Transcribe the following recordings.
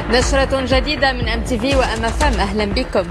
نشرة جديدة من MTV وMFM، أهلا بكم.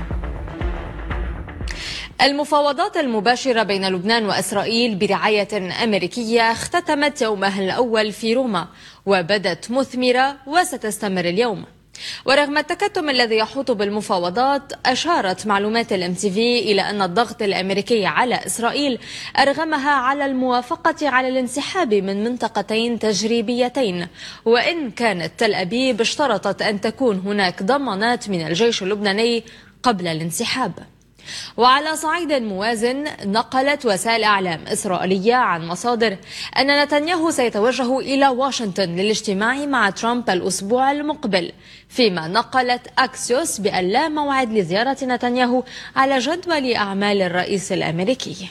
المفاوضات المباشرة بين لبنان وإسرائيل برعاية أمريكية اختتمت يومها الأول في روما وبدت مثمرة وستستمر اليوم. ورغم التكتم الذي يحوط بالمفاوضات، أشارت معلومات الMTV إلى أن الضغط الأمريكي على إسرائيل أرغمها على الموافقة على الانسحاب من منطقتين تجريبيتين، وإن كانت تل أبيب اشترطت أن تكون هناك ضمانات من الجيش اللبناني قبل الانسحاب. وعلى صعيد موازن، نقلت وسائل إعلام إسرائيلية عن مصادر أن نتنياهو سيتوجه إلى واشنطن للاجتماع مع ترامب الأسبوع المقبل، فيما نقلت أكسيوس بأن لا موعد لزيارة نتنياهو على جدول أعمال الرئيس الأمريكي.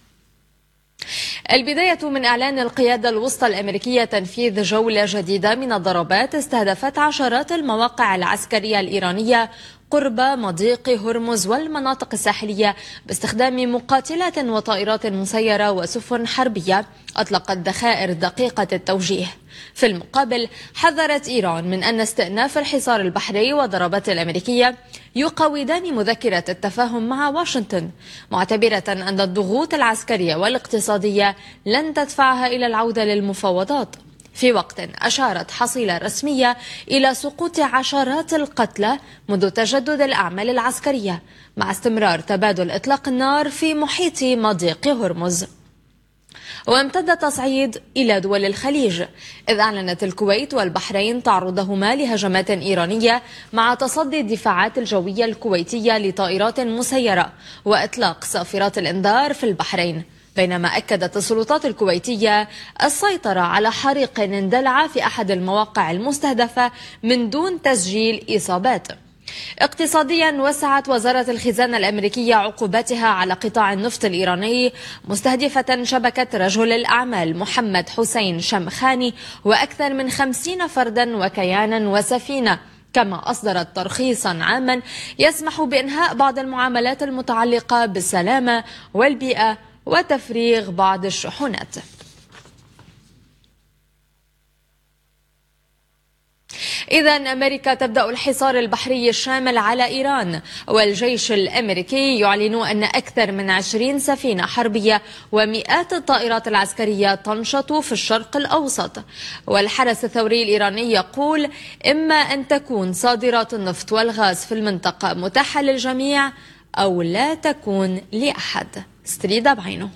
البداية من إعلان القيادة الوسطى الأمريكية تنفيذ جولة جديدة من الضربات استهدفت عشرات المواقع العسكرية الإيرانية قرب مضيق هرمز والمناطق الساحلية باستخدام مقاتلات وطائرات مسيرة وسفن حربية أطلقت ذخائر دقيقة التوجيه. في المقابل، حذرت إيران من أن استئناف الحصار البحري والضربات الأمريكية يقوضان مذكرة التفاهم مع واشنطن، معتبرة أن الضغوط العسكرية والاقتصادية لن تدفعها إلى العودة للمفاوضات. في وقت أشارت حصيلة رسمية إلى سقوط عشرات القتلى منذ تجدد الأعمال العسكرية، مع استمرار تبادل إطلاق النار في محيط مضيق هرمز. وامتد التصعيد إلى دول الخليج، إذ أعلنت الكويت والبحرين تعرضهما لهجمات إيرانية مع تصدي الدفاعات الجوية الكويتية لطائرات مسيرة وإطلاق صافرات الإنذار في البحرين، بينما أكدت السلطات الكويتية السيطرة على حريق اندلع في أحد المواقع المستهدفة من دون تسجيل إصابات. اقتصاديا، وسعت وزارة الخزانة الأمريكية عقوباتها على قطاع النفط الإيراني، مستهدفة شبكة رجل الأعمال محمد حسين شمخاني وأكثر من 50 فردا وكيانا وسفينة، كما أصدرت ترخيصا عاما يسمح بإنهاء بعض المعاملات المتعلقة بالسلامة والبيئة وتفريغ بعض الشحنات. إذن أمريكا تبدأ الحصار البحري الشامل على إيران، والجيش الأمريكي يعلن أن أكثر من 20 سفينة حربية ومئات الطائرات العسكرية تنشط في الشرق الأوسط. والحرس الثوري الإيراني يقول إما أن تكون صادرات النفط والغاز في المنطقة متاحة للجميع أو لا تكون لأحد. ستريدا بعينه.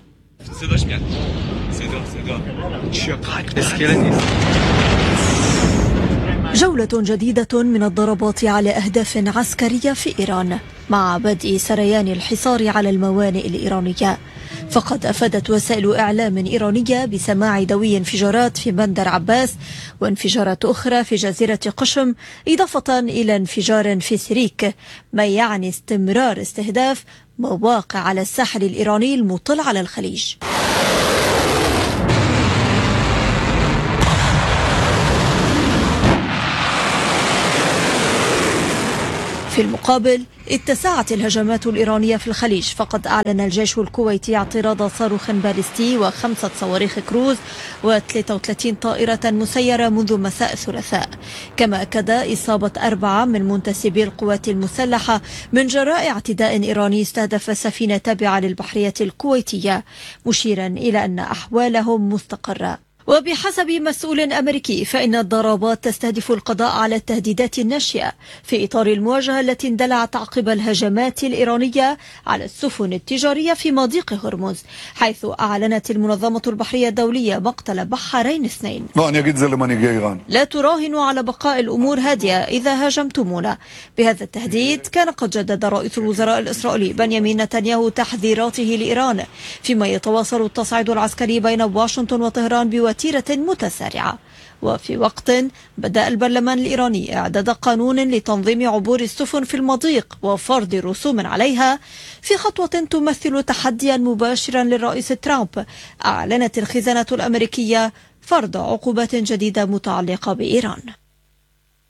جولة جديدة من الضربات على أهداف عسكرية في إيران مع بدء سريان الحصار على الموانئ الإيرانية. فقد أفادت وسائل إعلام إيرانية بسماع دوي انفجارات في بندر عباس وانفجارات أخرى في جزيرة قشم، إضافة إلى انفجار في سريك، ما يعني استمرار استهداف مواقع على الساحل الإيراني المطل على الخليج. في المقابل، اتسعت الهجمات الإيرانية في الخليج، فقد أعلن الجيش الكويتي اعتراض صاروخ باليستي و5 صواريخ كروز و33 طائرة مسيرة منذ مساء الثلاثاء، كما أكد إصابة 4 من منتسبي القوات المسلحة من جراء اعتداء إيراني استهدف سفينة تابعة للبحرية الكويتية، مشيرا إلى أن أحوالهم مستقرة. وبحسب مسؤول أمريكي، فإن الضربات تستهدف القضاء على التهديدات الناشئة في إطار المواجهة التي اندلعت عقب الهجمات الإيرانية على السفن التجارية في مضيق هرمز، حيث أعلنت المنظمة البحرية الدولية مقتل بحرين 2. لا تراهنوا على بقاء الأمور هادئة إذا هاجمتمونا. بهذا التهديد، كان قد جدد رئيس الوزراء الإسرائيلي بنيامين نتنياهو تحذيراته لإيران، فيما يتواصل التصعيد العسكري بين واشنطن وطهران بوتيرة متسارعة. وفي وقت بدأ البرلمان الإيراني إعداد قانون لتنظيم عبور السفن في المضيق وفرض رسوم عليها، في خطوة تمثل تحديا مباشرا للرئيس ترامب، أعلنت الخزانة الأمريكية فرض عقوبات جديدة متعلقة بإيران.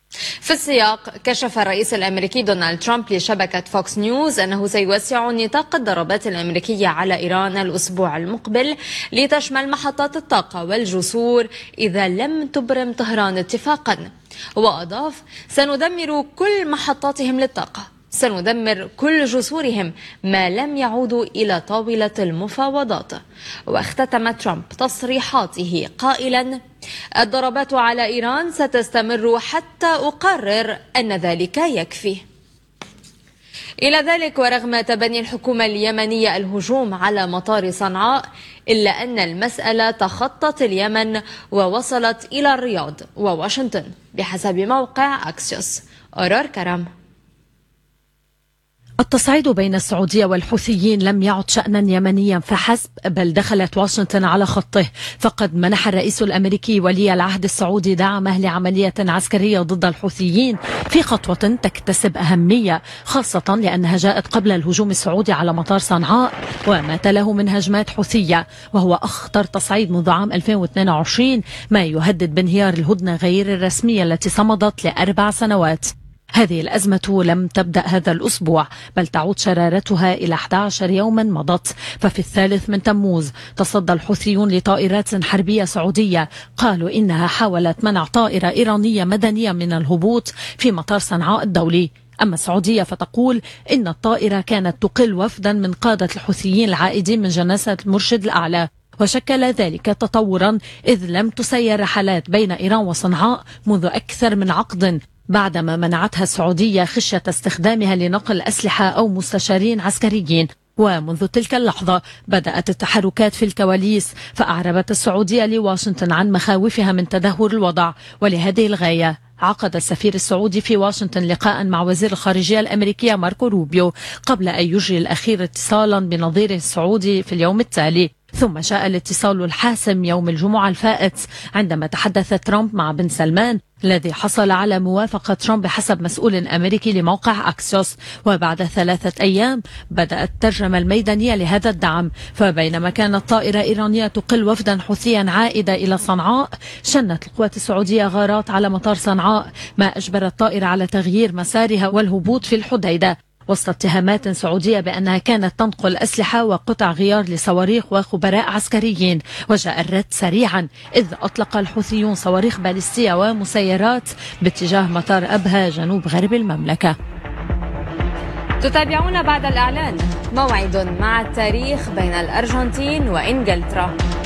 في السياق، كشف الرئيس الأمريكي دونالد ترامب لشبكة فوكس نيوز أنه سيوسع نطاق الضربات الأمريكية على إيران الأسبوع المقبل لتشمل محطات الطاقة والجسور إذا لم تبرم طهران اتفاقا. وأضاف: سندمر كل محطاتهم للطاقة، سندمر كل جسورهم ما لم يعودوا إلى طاولة المفاوضات. واختتم ترامب تصريحاته قائلا: الضربات على إيران ستستمر حتى أقرر أن ذلك يكفي. إلى ذلك، ورغم تبني الحكومة اليمنية الهجوم على مطار صنعاء، إلا أن المسألة تخطت اليمن ووصلت إلى الرياض وواشنطن بحسب موقع أكسيوس. أورور كرم. التصعيد بين السعودية والحوثيين لم يعد شأنا يمنيا فحسب، بل دخلت واشنطن على خطه، فقد منح الرئيس الأمريكي ولي العهد السعودي دعمه لعملية عسكرية ضد الحوثيين في خطوة تكتسب أهمية، خاصة لأنها جاءت قبل الهجوم السعودي على مطار صنعاء وما تله من هجمات حوثية، وهو أخطر تصعيد منذ عام 2022، ما يهدد بانهيار الهدنة غير الرسمية التي صمدت ل4 سنوات. هذه الأزمة لم تبدأ هذا الأسبوع، بل تعود شرارتها إلى 11 يوما مضت. ففي 3 من تموز تصدى الحوثيون لطائرات حربية سعودية، قالوا إنها حاولت منع طائرة إيرانية مدنية من الهبوط في مطار صنعاء الدولي. أما السعودية فتقول إن الطائرة كانت تقل وفدا من قادة الحوثيين العائدين من جنازة المرشد الأعلى، وشكل ذلك تطورا إذ لم تسير رحلات بين إيران وصنعاء منذ أكثر من عقد، بعدما منعتها السعودية خشية استخدامها لنقل أسلحة أو مستشارين عسكريين. ومنذ تلك اللحظة بدأت التحركات في الكواليس، فأعربت السعودية لواشنطن عن مخاوفها من تدهور الوضع، ولهذه الغاية عقد السفير السعودي في واشنطن لقاء مع وزير الخارجية الأمريكية ماركو روبيو قبل أن يجري الأخير اتصالا بنظيره السعودي في اليوم التالي. ثم جاء الاتصال الحاسم يوم الجمعة الفائت عندما تحدث ترامب مع بن سلمان، الذي حصل على موافقة ترامب بحسب مسؤول أمريكي لموقع أكسيوس. وبعد 3 أيام بدأت الترجمة الميدانية لهذا الدعم، فبينما كانت طائرة إيرانية تقل وفدا حوثيا عائدة إلى صنعاء، شنت القوات السعودية غارات على مطار صنعاء، ما أجبر الطائرة على تغيير مسارها والهبوط في الحديدة، وسط اتهامات سعودية بأنها كانت تنقل أسلحة وقطع غيار لصواريخ وخبراء عسكريين. وجاء الرد سريعا، إذ أطلق الحوثيون صواريخ باليستية ومسيرات باتجاه مطار أبها جنوب غرب المملكة. تتابعون بعد الإعلان موعد مع التاريخ بين الأرجنتين وإنجلترا.